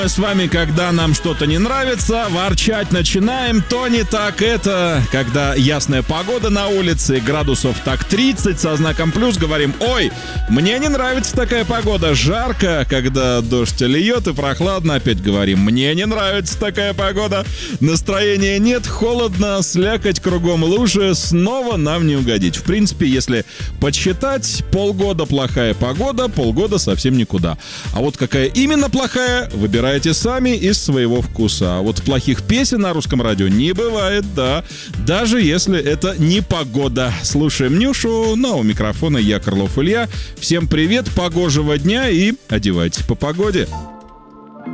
С вами, когда нам что-то не нравится, ворчать начинаем, то не так это. Когда ясная погода на улице, градусов так 30 со знаком плюс, говорим: ой, мне не нравится такая погода, жарко. Когда дождь льет и прохладно, опять говорим: мне не нравится такая погода. Настроения нет, холодно, слякоть кругом лужи, снова нам не угодить. В принципе, если подсчитать, полгода плохая погода, полгода совсем никуда. А вот какая именно плохая, выбирайте сами из своего вкуса. А вот плохих песен на русском радио не бывает, да. Даже если это не погода. Слушаем Нюшу, но у микрофона я, Крылов Илья. Всем привет, погожего дня и одевайтесь по погоде.